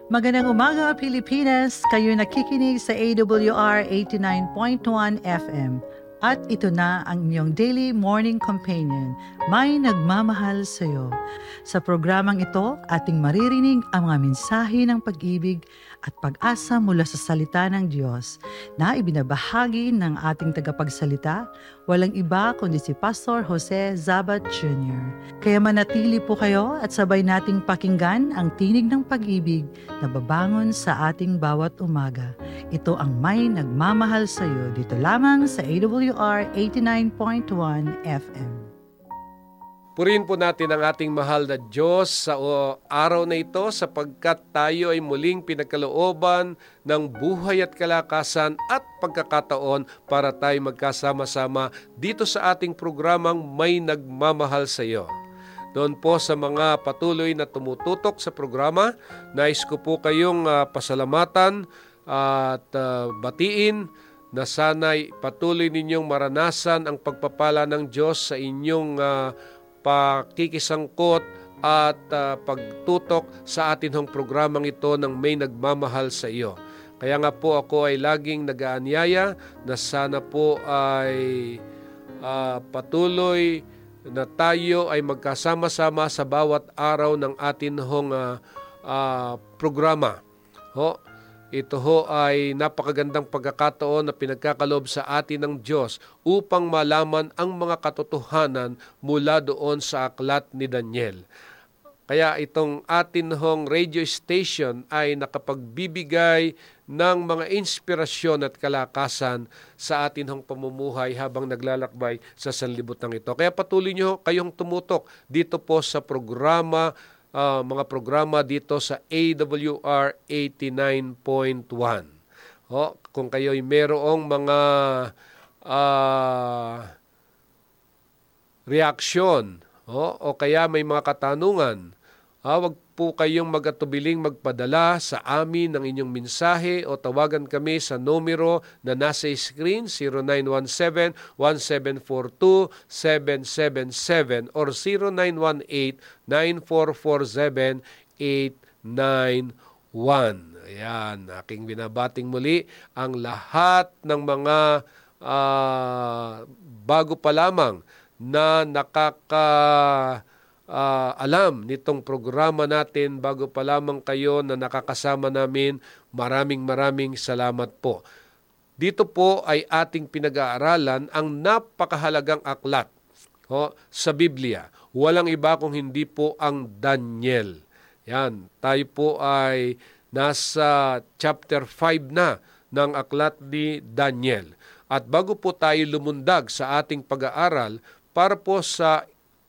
Magandang umaga, Pilipinas! Kayo nakikinig sa AWR 89.1 FM. At ito na ang inyong Daily Morning Companion, May Nagmamahal Sa'yo. Sa programang ito, ating maririnig ang mga mensahe ng pag-ibig at pag-asa mula sa salita ng Diyos na ibinabahagi ng ating tagapagsalita, walang iba kundi si Pastor Jose Zabat Jr. Kaya manatili po kayo at sabay nating pakinggan ang tinig ng pag-ibig na babangon sa ating bawat umaga. Ito ang May Nagmamahal Sa'yo dito lamang sa AWR 89.1 FM. Purihin po natin ang ating mahal na Diyos sa araw na ito sapagkat tayo ay muling pinagkalooban ng buhay at kalakasan at pagkakataon para tayo magkasama-sama dito sa ating programang May Nagmamahal sa iyo. Doon po sa mga patuloy na tumututok sa programa, nais ko po kayong pasalamatan at batiin na sana'y patuloy ninyong maranasan ang pagpapala ng Diyos sa inyong pakikisangkot at pagtutok sa atin hong programang ito ng May Nagmamahal sa iyo. Kaya nga po ako ay laging nag-aanyaya na sana po ay patuloy na tayo ay magkasama-sama sa bawat araw ng atin hong programa. Ito ay napakagandang pagkakataon na pinagkakaloob sa atin ng Diyos upang malaman ang mga katotohanan mula doon sa aklat ni Daniel. Kaya itong atin hong radio station ay nakapagbibigay ng mga inspirasyon at kalakasan sa atin hong pamumuhay habang naglalakbay sa sanlibutan ito. Kaya patuloy nyo kayong tumutok dito po sa programa, mga programa dito sa AWR 89.1. Kung kayo'y merong mga reaksyon o kaya may mga katanungan, wag po kayong mag-atubiling magpadala sa amin ng inyong mensahe o tawagan kami sa numero na nasa screen 0917-1742-777 or 0918-9447-891. Ayan, aking binabating muli ang lahat ng mga bago pa lamang na alam nitong programa natin, bago pa lamang kayo na nakakasama namin, maraming salamat po. Dito po ay ating pinag-aaralan ang napakahalagang aklat sa Biblia. Walang iba kung hindi po ang Daniel. Yan, tayo po ay nasa chapter 5 na ng aklat ni Daniel. At bago po tayo lumundag sa ating pag-aaral, para po sa